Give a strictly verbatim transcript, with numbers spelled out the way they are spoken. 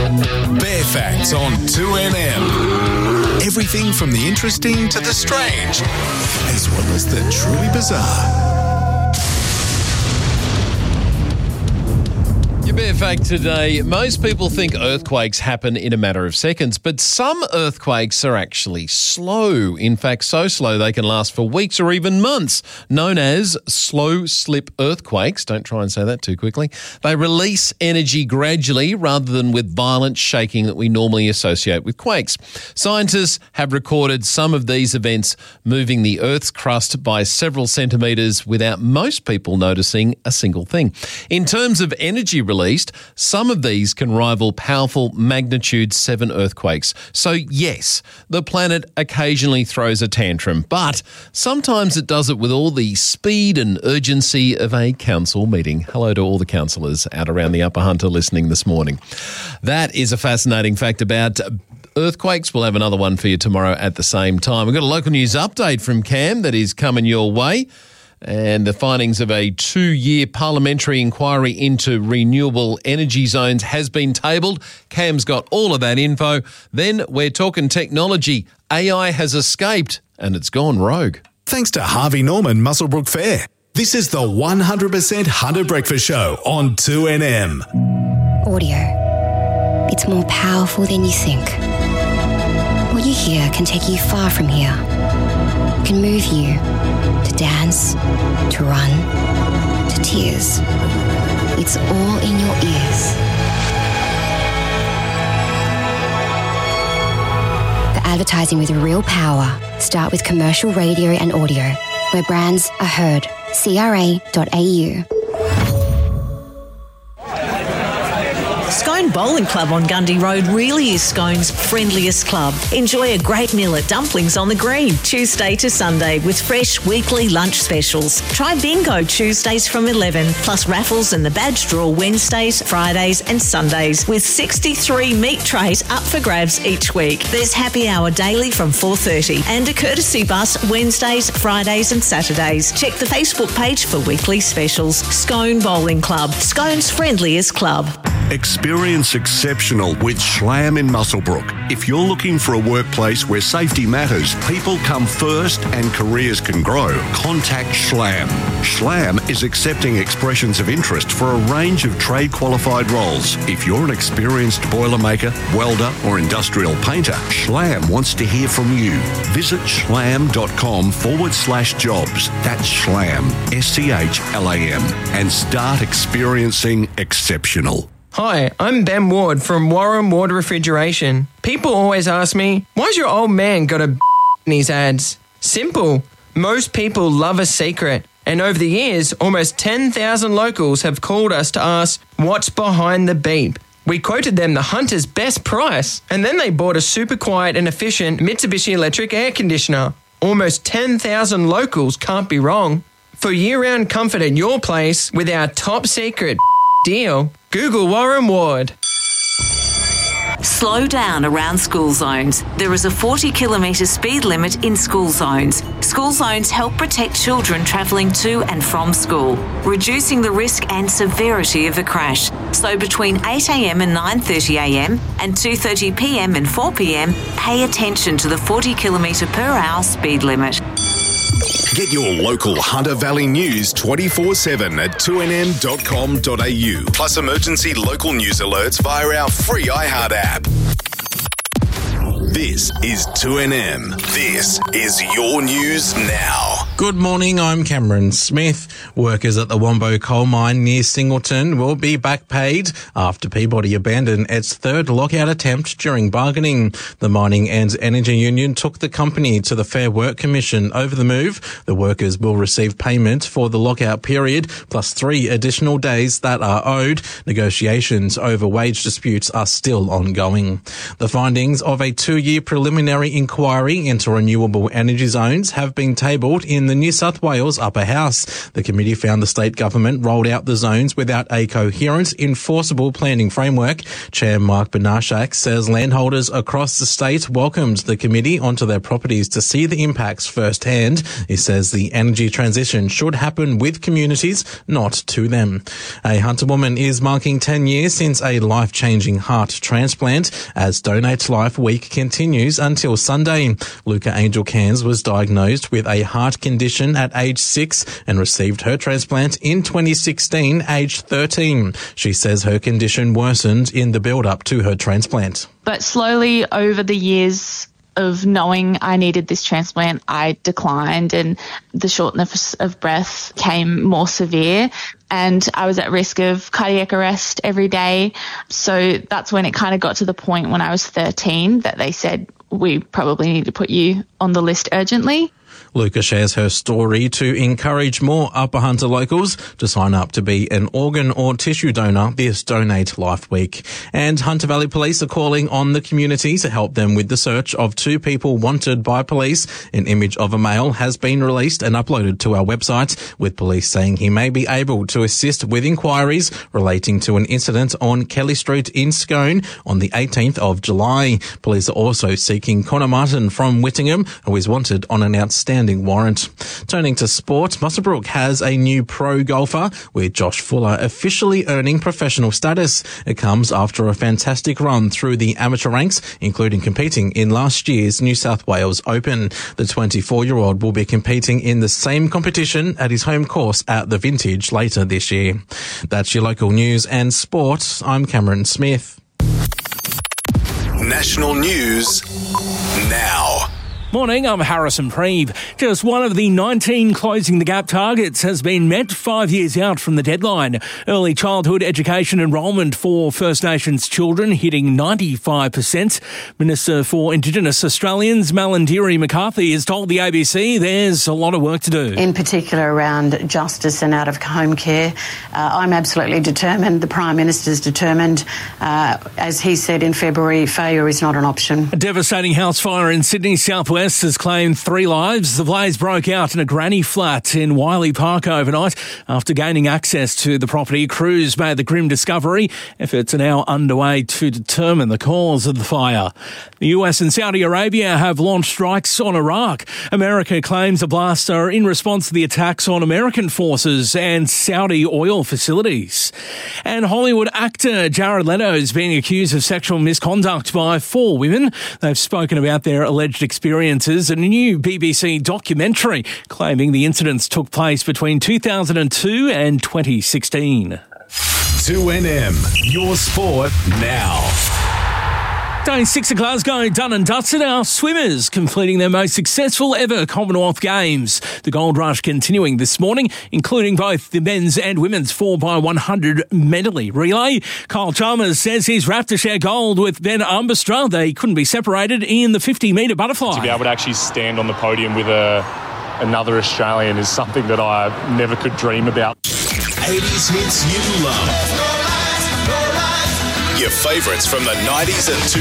Bear Facts on two N M. Everything from the interesting to the strange, as well as the truly bizarre. Your Bear Fact today. Most people think earthquakes happen in a matter of seconds, but some earthquakes are actually slow. In fact, so slow they can last for weeks or even months, known as slow slip earthquakes. Don't try and say that too quickly. They release energy gradually rather than with violent shaking that we normally associate with quakes. Scientists have recorded some of these events moving the Earth's crust by several centimetres without most people noticing a single thing. In terms of energy release, Released, some of these can rival powerful magnitude seven earthquakes. So yes, the planet occasionally throws a tantrum, but sometimes it does it with all the speed and urgency of a council meeting. Hello to all the councillors out around the Upper Hunter listening this morning. That is a fascinating fact about earthquakes. We'll have another one for you tomorrow at the same time. We've got a local news update from Cam that is coming your way. And the findings of a two-year parliamentary inquiry into renewable energy zones has been tabled. Cam's got all of that info. Then we're talking technology. A I has escaped and it's gone rogue. Thanks to Harvey Norman Muswellbrook Fair. This is the one hundred percent Hunter Breakfast Show on two N M. Audio. It's more powerful than you think. What you hear can take you far from here. It can move you to dance, to run, to tears. It's all in your ears. For advertising with real power, start with commercial radio and audio, where brands are heard. C R A dot A U. Scone Bowling Club on Gundy Road really is Scone's friendliest club. Enjoy a great meal at Dumplings on the Green, Tuesday to Sunday, with fresh weekly lunch specials. Try bingo Tuesdays from eleven, plus raffles and the badge draw Wednesdays, Fridays and Sundays, with sixty-three meat trays up for grabs each week. There's happy hour daily from four thirty and a courtesy bus Wednesdays, Fridays and Saturdays. Check the Facebook page for weekly specials. Scone Bowling Club, Scone's friendliest club. Experience exceptional with Schlam in Muswellbrook. If you're looking for a workplace where safety matters, people come first and careers can grow, contact Schlam. Schlam is accepting expressions of interest for a range of trade-qualified roles. If you're an experienced boilermaker, welder or industrial painter, Schlam wants to hear from you. Visit schlam.com forward slash jobs. That's Schlam, S C H L A M, and start experiencing exceptional. Hi, I'm Ben Ward from Warren Ward Refrigeration. People always ask me, why's your old man got a in his ads? Simple. Most people love a secret. And over the years, almost ten thousand locals have called us to ask, what's behind the beep? We quoted them the Hunter's best price, and then they bought a super quiet and efficient Mitsubishi electric air conditioner. Almost ten thousand locals can't be wrong. For year-round comfort at your place with our top secret deal, Google Warren Ward. Slow down around school zones. There is a forty kilometre speed limit in school zones. School zones help protect children travelling to and from school, reducing the risk and severity of a crash. So between eight a.m. and nine thirty a.m. and two thirty p.m. and four p.m, pay attention to the forty kilometre per hour speed limit. Get your local Hunter Valley news twenty-four seven at two N M dot com dot A U. Plus emergency local news alerts via our free iHeart app. This is two N M. This is your news now. Good morning, I'm Cameron Smith. Workers at the Wombo coal mine near Singleton will be back paid after Peabody abandoned its third lockout attempt during bargaining. The Mining and Energy Union took the company to the Fair Work Commission over the move. The workers will receive payment for the lockout period plus three additional days that are owed. Negotiations over wage disputes are still ongoing. The findings of a two-year two-year preliminary inquiry into renewable energy zones have been tabled in the New South Wales Upper House. The committee found the state government rolled out the zones without a coherent, enforceable planning framework. Chair Mark Banashak says landholders across the state welcomed the committee onto their properties to see the impacts firsthand. He says the energy transition should happen with communities, not to them. A Hunter woman is marking ten years since a life-changing heart transplant as Donate Life Week continues until Sunday. Luca Angel Cairns was diagnosed with a heart condition at age six and received her transplant in twenty sixteen, aged thirteen. She says her condition worsened in the build-up to her transplant. But slowly over the years of knowing I needed this transplant, I declined and the shortness of breath came more severe and I was at risk of cardiac arrest every day. So that's when it kind of got to the point when I was thirteen that they said, we probably need to put you on the list urgently. Luca shares her story to encourage more Upper Hunter locals to sign up to be an organ or tissue donor this Donate Life Week. And Hunter Valley Police are calling on the community to help them with the search of two people wanted by police. An image of a male has been released and uploaded to our website, with police saying he may be able to assist with inquiries relating to an incident on Kelly Street in Scone on the eighteenth of July. Police are also seeking Connor Martin from Whittingham, who is wanted on an outstanding warrant. Turning to sport, Muswellbrook has a new pro golfer, with Josh Fuller officially earning professional status. It comes after a fantastic run through the amateur ranks, including competing in last year's New South Wales Open. The twenty-four-year-old will be competing in the same competition at his home course at the Vintage later this year. That's your local news and sport. I'm Cameron Smith. National news now. Morning, I'm Harrison Preeve. Just one of the nineteen Closing the Gap targets has been met five years out from the deadline. Early childhood education enrolment for First Nations children hitting ninety-five percent. Minister for Indigenous Australians, Malandiri McCarthy, has told the A B C there's a lot of work to do. In particular around justice and out-of-home care. Uh, I'm absolutely determined. The Prime Minister's determined. Uh, as he said in February, failure is not an option. A devastating house fire in Sydney's southwest has claimed three lives. The blaze broke out in a granny flat in Wiley Park overnight. After gaining access to the property, crews made the grim discovery. Efforts are now underway to determine the cause of the fire. The U S and Saudi Arabia have launched strikes on Iraq. America claims the blasts are in response to the attacks on American forces and Saudi oil facilities. And Hollywood actor Jared Leto is being accused of sexual misconduct by four women. They've spoken about their alleged experience. A new B B C documentary claiming the incidents took place between two thousand two and twenty sixteen. two N M, your sport now. Day six of Glasgow done and dusted. Our swimmers completing their most successful ever Commonwealth Games. The gold rush continuing this morning, including both the men's and women's four by one hundred medley relay. Kyle Chalmers says he's wrapped to share gold with Ben Arbustra. They couldn't be separated in the fifty metre butterfly. To be able to actually stand on the podium with a, another Australian is something that I never could dream about. eighties hits you love. Your favourites from the nineties and